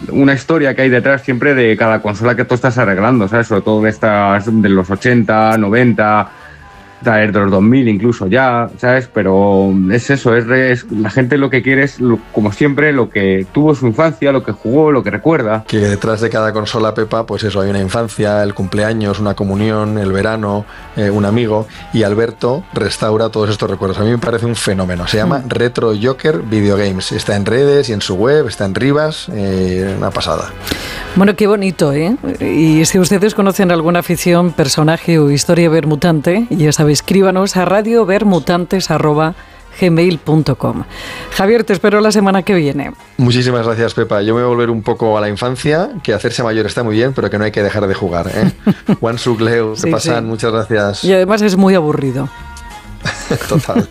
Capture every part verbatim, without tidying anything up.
una historia que hay detrás siempre de cada consola que tú estás arreglando, ¿sabes? Sobre todo de estas de los ochenta, noventa, de los dos mil incluso ya, ¿sabes? Pero es eso, es, es la gente lo que quiere es, lo, como siempre, lo que tuvo su infancia, lo que jugó, lo que recuerda. Que detrás de cada consola, Pepa, pues eso, hay una infancia, el cumpleaños, una comunión, el verano, eh, un amigo, y Alberto restaura todos estos recuerdos. A mí me parece un fenómeno. Se llama Retro Joker Video Games. Está en redes y en su web, está en Rivas, eh, una pasada. Bueno, qué bonito, ¿eh? Y si ustedes conocen alguna afición, personaje o historia vermutante, ya sabéis, escríbanos a radiovermutantes arroba gmail punto com. Javier, te espero la semana que viene. Muchísimas gracias, Pepa. Yo me voy a volver un poco a la infancia, que hacerse mayor está muy bien, pero que no hay que dejar de jugar, ¿eh? Juan Sucleu, ¿qué sí, pasan? Sí. Muchas gracias. Y además es muy aburrido. Total.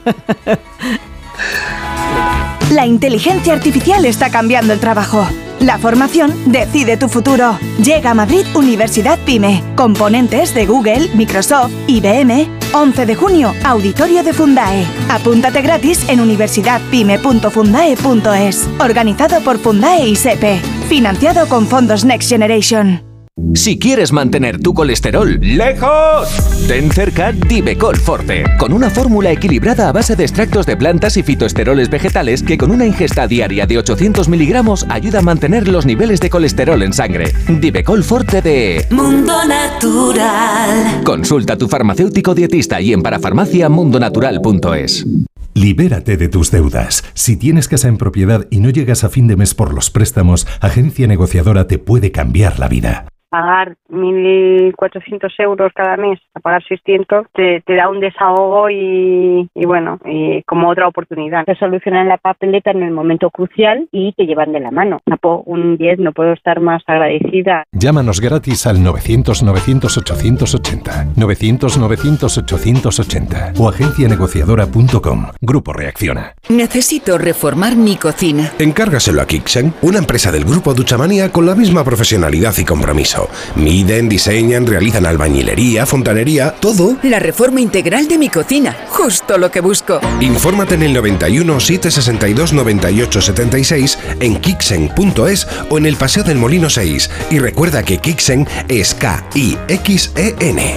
La inteligencia artificial está cambiando el trabajo. La formación decide tu futuro. Llega a Madrid Universidad PyME. Componentes de Google, Microsoft, I B M. once de junio, auditorio de Fundae. Apúntate gratis en universidad pyme punto fundae punto es. Organizado por Fundae y SEPE. Financiado con fondos Next Generation. Si quieres mantener tu colesterol lejos, ten cerca Divecol Forte, con una fórmula equilibrada a base de extractos de plantas y fitoesteroles vegetales que con una ingesta diaria de ochocientos miligramos ayuda a mantener los niveles de colesterol en sangre. Divecol Forte de Mundo Natural. Consulta a tu farmacéutico dietista y en parafarmacia mundo natural punto es. Libérate de tus deudas. Si tienes casa en propiedad y no llegas a fin de mes por los préstamos, Agencia Negociadora te puede cambiar la vida. Pagar mil cuatrocientos euros cada mes, a pagar seiscientos, te, te da un desahogo y, y bueno, y como otra oportunidad. Te solucionan la papeleta en el momento crucial y te llevan de la mano. Un diez, no puedo estar más agradecida. Llámanos gratis al novecientos novecientos ochocientos ochenta, novecientos novecientos ochocientos ochenta o agencia negociadora punto com. Grupo Reacciona. Necesito reformar mi cocina. Encárgaselo a Kixen, una empresa del grupo Duchamania con la misma profesionalidad y compromiso. Miden, diseñan, realizan albañilería, fontanería, todo. La reforma integral de mi cocina, justo lo que busco. Infórmate en el noventa y uno, setecientos sesenta y dos, noventa y ocho setenta y seis, en kixen punto es o en el Paseo del Molino seis. Y recuerda que Kixen es K I X E N.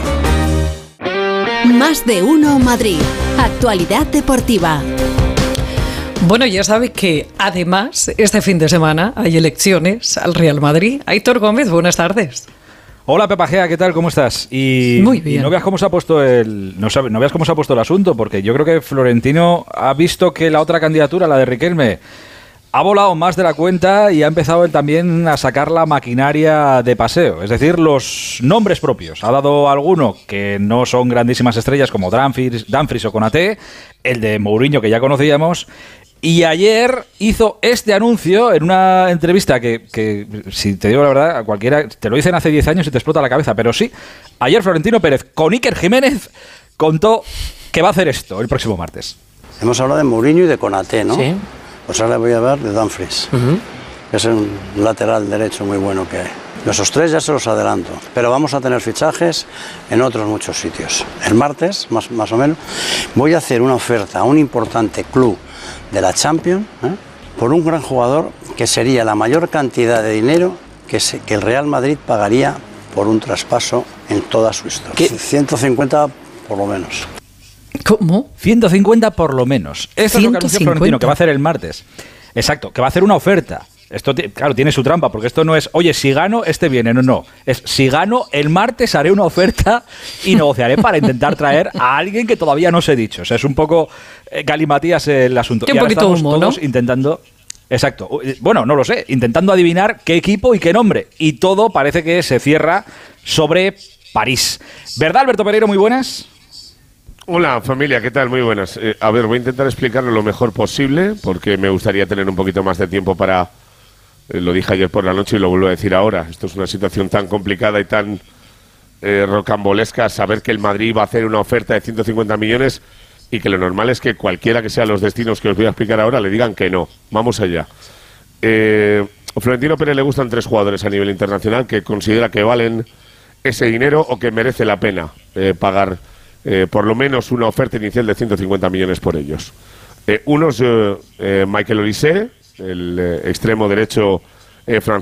Más de uno Madrid. Actualidad deportiva. Bueno, ya sabe que además este fin de semana hay elecciones al Real Madrid. Aitor Gómez, buenas tardes. Hola Pepa Gea, ¿qué tal? ¿Cómo estás? Y, Muy bien. Y no veas cómo se ha puesto el no, sabe, no veas cómo se ha puesto el asunto, porque yo creo que Florentino ha visto que la otra candidatura, la de Riquelme, ha volado más de la cuenta y ha empezado él también a sacar la maquinaria de paseo, es decir, los nombres propios. Ha dado alguno que no son grandísimas estrellas como Dumfries, Dumfries o Konaté, el de Mourinho que ya conocíamos. Y ayer hizo este anuncio en una entrevista que, que, si te digo la verdad, a cualquiera te lo dicen hace diez años y te explota la cabeza, pero sí, ayer Florentino Pérez con Iker Jiménez contó que va a hacer esto el próximo martes. Hemos hablado de Mourinho y de Konaté, ¿no? Sí. Pues ahora voy a hablar de Dumfries, uh-huh. que es un lateral derecho muy bueno que hay. Esos tres ya se los adelanto, pero vamos a tener fichajes en otros muchos sitios. El martes, más, más o menos, voy a hacer una oferta a un importante club de la Champions, ¿eh? por un gran jugador que sería la mayor cantidad de dinero que, se, que el Real Madrid pagaría por un traspaso en toda su historia. ¿Qué? ciento cincuenta por lo menos. ¿Cómo? ciento cincuenta por lo menos. Esto es lo que anunció Florentino, que va a hacer el martes. Exacto, que va a hacer una oferta. Esto, claro, tiene su trampa, porque esto no es, oye, si gano, este viene. No, no. Es, si gano, el martes haré una oferta y negociaré para intentar traer a alguien que todavía no os he dicho. O sea, es un poco eh, galimatías el asunto. Qué y ahora poquito estamos humo, todos ¿no? intentando... Exacto. Bueno, no lo sé. Intentando adivinar qué equipo y qué nombre. Y todo parece que se cierra sobre París. ¿Verdad, Alberto Pereiro? Muy buenas. Hola familia, ¿qué tal? Muy buenas. Eh, a ver, voy a intentar explicarlo lo mejor posible porque me gustaría tener un poquito más de tiempo para... Eh, lo dije ayer por la noche y lo vuelvo a decir ahora. Esto es una situación tan complicada y tan eh, rocambolesca. Saber que el Madrid va a hacer una oferta de ciento cincuenta millones y que lo normal es que cualquiera que sean los destinos que os voy a explicar ahora le digan que no. Vamos allá. Eh, a Florentino Pérez le gustan tres jugadores a nivel internacional que considera que valen ese dinero o que merece la pena eh, pagar eh, por lo menos una oferta inicial de ciento cincuenta millones por ellos. Eh, uno es eh, eh, Michael Olise, el eh, extremo derecho eh, francés.